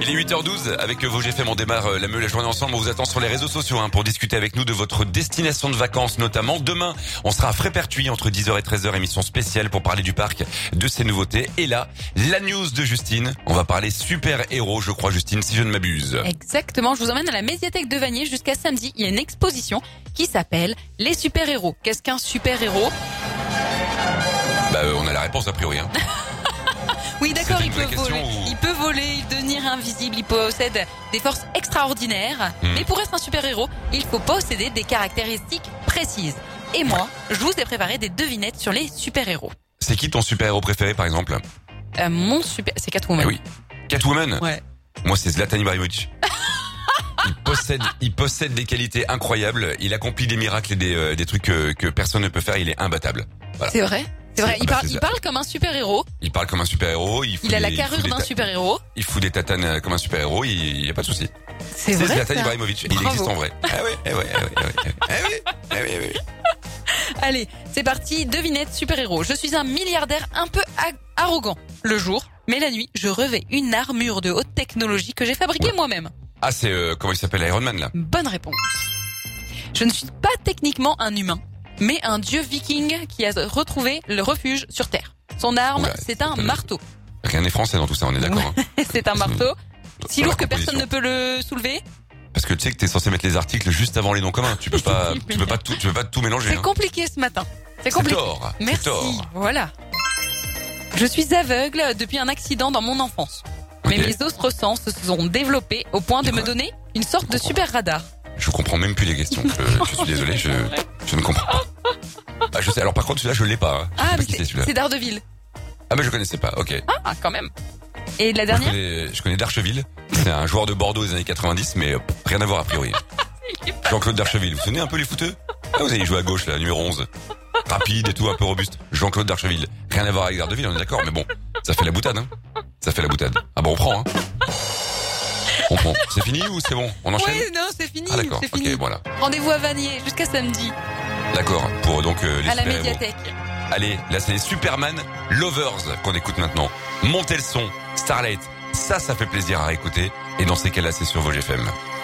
Il est 8h12 avec vos GFM, on démarre la journée ensemble. On vous attend sur les réseaux sociaux pour discuter avec nous de votre destination de vacances notamment. Demain, on sera à Frépertuis entre 10h et 13h, émission spéciale pour parler du parc, de ses nouveautés. Et là, la news de Justine. On va parler super-héros, je crois Justine, si je ne m'abuse. Exactement, je vous emmène à la médiathèque de Vanier jusqu'à samedi. Il y a une exposition qui s'appelle Les super-héros. Qu'est-ce qu'un super-héros ? On a la réponse a priori. Oui, d'accord, il peut voler, devenir invisible, il possède des forces extraordinaires. Mais pour être un super-héros, il faut posséder des caractéristiques précises. Et moi, je vous ai préparé des devinettes sur les super-héros. C'est qui ton super-héros préféré, par exemple ? C'est Catwoman. Oui, Catwoman ? Ouais. Moi, c'est Zlatan Ibrahimovic. Il possède des qualités incroyables. Il accomplit des miracles et des trucs que personne ne peut faire. Il est imbattable. Voilà. C'est vrai ? C'est vrai, il parle comme un super-héros. Il parle comme un super-héros. Il a la carrure d'un super-héros. Il fout des tatanes comme un super-héros. Il y a pas de souci. C'est vrai. Zlatan Ibrahimovic. Il existe en vrai. Oui. Allez, c'est parti. Devinette super-héros. Je suis un milliardaire un peu arrogant le jour, mais la nuit, je revêts une armure de haute technologie que j'ai fabriquée moi-même. Ah, c'est comment il s'appelle, Iron Man là ? Bonne réponse. Je ne suis pas techniquement un humain, mais un dieu viking qui a retrouvé le refuge sur Terre. Son arme, c'est un marteau. Rien n'est français dans tout ça, on est d'accord. C'est un marteau, si lourd que personne ne peut le soulever. Parce que tu sais que t'es censé mettre les articles juste avant les noms communs. Tu peux pas tout mélanger. C'est compliqué ce matin. C'est compliqué. Tort. Merci. C'est tort. Voilà. Je suis aveugle depuis un accident dans mon enfance. Mais mes autres sens se sont développés au point de me donner une sorte de super radar. Je comprends même plus les questions. Je suis désolé, je ne comprends pas. Ah, je sais. Alors par contre, celui-là, je l'ai pas. Ah, mais c'est Daredevil. Ah, mais je connaissais pas. Ok. Ah, quand même. Et la dernière? Je connais Darcheville. C'est un joueur de Bordeaux des années 90, mais rien à voir a priori. Jean-Claude Darcheville. Vous vous souvenez un peu les footeux? Ah, vous avez joué à gauche, là, numéro 11. Rapide et tout, un peu robuste. Jean-Claude Darcheville. Rien à voir avec Daredevil, on est d'accord, mais bon, ça fait la boutade, hein. Ça fait la boutade. Ah bon, on prend, hein. On prend. C'est fini ou c'est bon? On enchaîne? Oui, non, c'est fini. Ah d'accord, c'est fini. ok, voilà. Rendez-vous à Vanier jusqu'à samedi. D'accord, pour donc les à la super-héros. médiathèque. Allez, là c'est les Superman Lovers qu'on écoute maintenant. Montez le son, Starlight, ça fait plaisir à écouter. Et dans ces cas-là, c'est sur vos GFM.